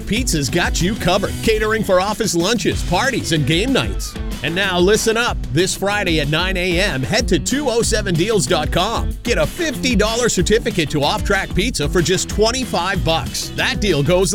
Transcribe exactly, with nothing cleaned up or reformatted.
Pizza's got you covered, catering for office lunches, parties, and game nights. And now listen up. This Friday at nine a.m., head to two oh seven deals dot com. Get a fifty dollars certificate to Off Track Pizza for just twenty-five bucks. That deal goes